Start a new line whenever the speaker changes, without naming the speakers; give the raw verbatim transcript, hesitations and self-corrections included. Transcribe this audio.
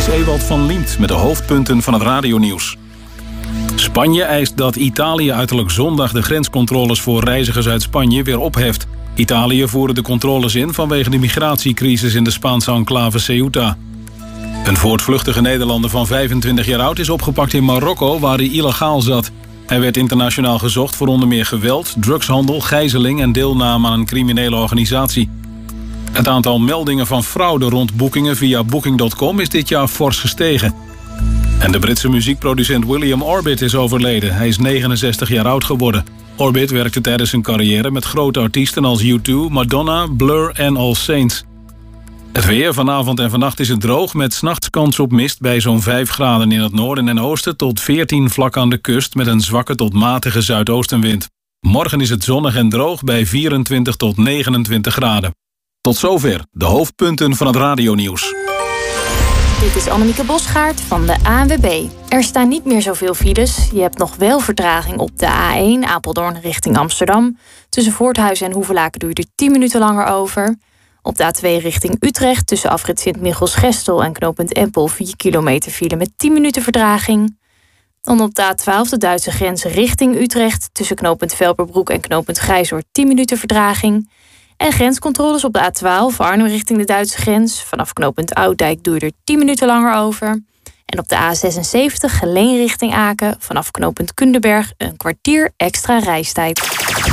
is Ewald van Liemt met de hoofdpunten van het radionieuws. Spanje eist dat Italië uiterlijk zondag de grenscontroles voor reizigers uit Spanje weer opheft. Italië voerde de controles in vanwege de migratiecrisis in de Spaanse enclave Ceuta. Een voortvluchtige Nederlander van vijfentwintig jaar oud is opgepakt in Marokko, waar hij illegaal zat. Hij werd internationaal gezocht voor onder meer geweld, drugshandel, gijzeling en deelname aan een criminele organisatie. Het aantal meldingen van fraude rond boekingen via booking punt com is dit jaar fors gestegen. En de Britse muziekproducent William Orbit is overleden. Hij is negenenzestig jaar oud geworden. Orbit werkte tijdens zijn carrière met grote artiesten als U twee, Madonna, Blur en All Saints. Het weer, vanavond en vannacht is het droog met 's nachts kans op mist bij zo'n vijf graden in het noorden en oosten tot veertien vlak aan de kust met een zwakke tot matige zuidoostenwind. Morgen is het zonnig en droog bij vierentwintig tot negenentwintig graden. Tot zover de hoofdpunten van het radionieuws.
Dit is Annemieke Bosgaard van de A N W B. Er staan niet meer zoveel files. Je hebt nog wel vertraging op de A één Apeldoorn richting Amsterdam. Tussen Voorthuizen en Hoevelaken doe je er tien minuten langer over. Op de A twee richting Utrecht tussen afrit Sint-Michiels-Gestel en knooppunt Empel vier kilometer file met tien minuten vertraging. Dan op de A twaalf de Duitse grens richting Utrecht tussen knooppunt Velperbroek en knooppunt Grijzoord tien minuten vertraging. En grenscontroles op de A twaalf Arnhem richting de Duitse grens. Vanaf knooppunt Ouddijk doe je er tien minuten langer over. En op de A zesenzeventig Geleen richting Aken. Vanaf knooppunt Kunderberg een kwartier extra reistijd.